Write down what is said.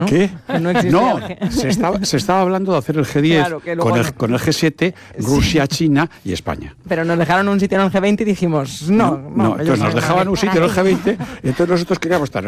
¿no? ¿Qué? Que no existía No, el se estaba hablando de hacer el G10 Claro, que luego no. con el G7, Rusia, China y España. Pero nos dejaron un sitio en el G20 y dijimos, no. Entonces nos dejaban un sitio en el G20 y entonces nosotros queríamos estar